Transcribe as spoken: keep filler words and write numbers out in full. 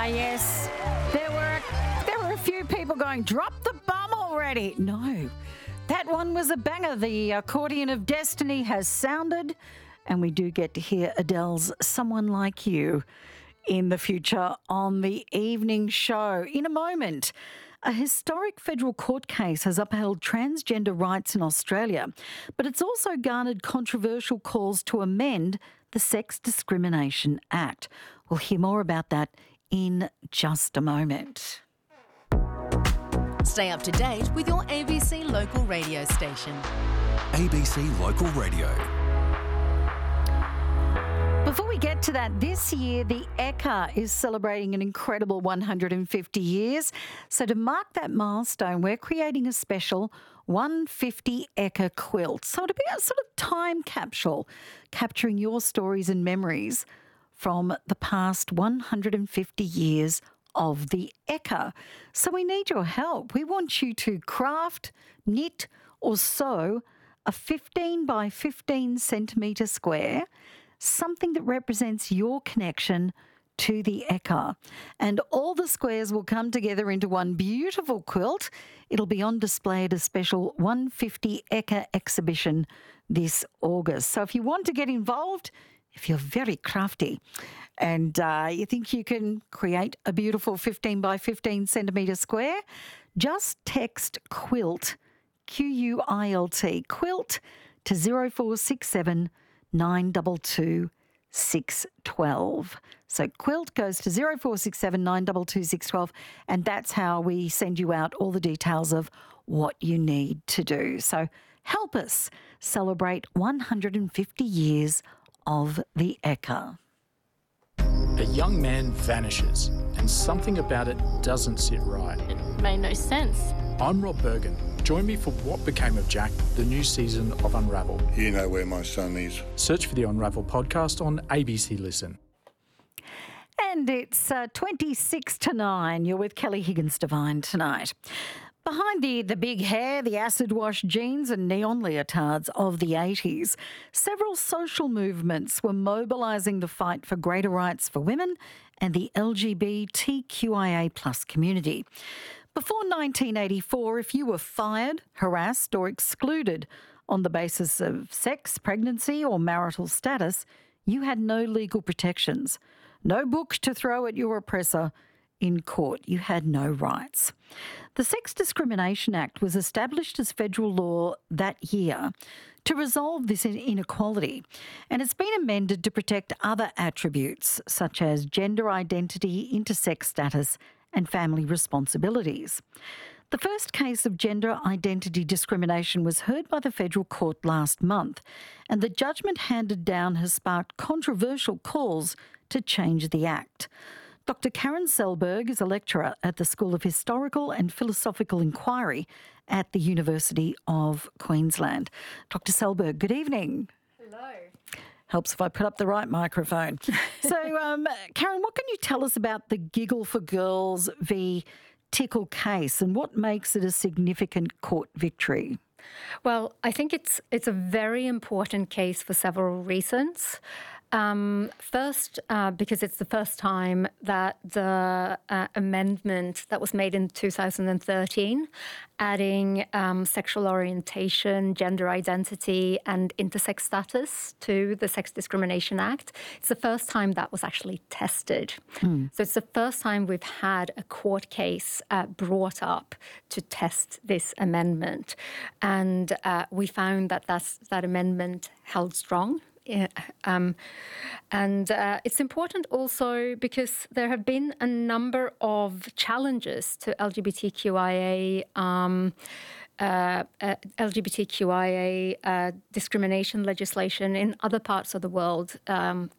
yes. There were a, there were a few people going, drop the bum already. No, that one was a banger. The accordion of destiny has sounded, and we do get to hear Adele's Someone Like You in the future on the evening show. In a moment, a historic federal court case has upheld transgender rights in Australia, but it's also garnered controversial calls to amend the Sex Discrimination Act. We'll hear more about that in just a moment. Stay up to date with your A B C local radio station. A B C Local Radio. Before we get to that, this year the Ekka is celebrating an incredible one hundred fifty years. So to mark that milestone, we're creating a special one hundred fifty Ekka quilt. So it'll be a sort of time capsule, capturing your stories and memories from the past one hundred fifty years of the Ekka. So we need your help. We want you to craft, knit or sew a fifteen by fifteen centimetre square, something that represents your connection to the Ekka. And all the squares will come together into one beautiful quilt. It'll be on display at a special one hundred fifty Ekka exhibition this August. So if you want to get involved, if you're very crafty and uh, you think you can create a beautiful fifteen by fifteen centimetre square, just text quilt, Q U I L T, quilt to zero four six seven nine two two six one two. So quilt goes to zero four six seven nine two two six one two, and that's how we send you out all the details of what you need to do. So help us celebrate one hundred fifty years of the Ekka. A young man vanishes, and something about it doesn't sit right. It made no sense. I'm Rob Bergen. Join me for What Became of Jack, the new season of Unravel. You know where my son is. Search for the Unravel podcast on A B C Listen. And it's uh, twenty-six to nine. You're with Kelly Higgins-Devine tonight. Behind the, the big hair, the acid-wash jeans and neon leotards of the eighties, several social movements were mobilising the fight for greater rights for women and the L G B T Q I A plus community. Before nineteen eighty-four, if you were fired, harassed or excluded on the basis of sex, pregnancy or marital status, you had no legal protections, no book to throw at your oppressor in court. You had no rights. The Sex Discrimination Act was established as federal law that year to resolve this inequality, and it's been amended to protect other attributes such as gender identity, intersex status and family responsibilities. The first case of gender identity discrimination was heard by the federal court last month, and the judgment handed down has sparked controversial calls to change the Act. Doctor Karen Selberg is a lecturer at the School of Historical and Philosophical Inquiry at the University of Queensland. Doctor Selberg, good evening. Hello. Helps if I put up the right microphone. So, um, Karen, what can you tell us about the Giggle for Girls v Tickle case and what makes it a significant court victory? Well, I think it's it's a very important case for several reasons. Um, first, uh, because it's the first time that the uh, amendment that was made in two thousand thirteen, adding um, sexual orientation, gender identity, and intersex status to the Sex Discrimination Act, it's the first time that was actually tested. Mm. So it's the first time we've had a court case uh, brought up to test this amendment. And uh, we found that that's, that amendment held strong. Yeah, um, and uh, it's important also because there have been a number of challenges to L G B T Q I A um, uh, uh, L G B T Q I A uh, discrimination legislation in other parts of the world. Um,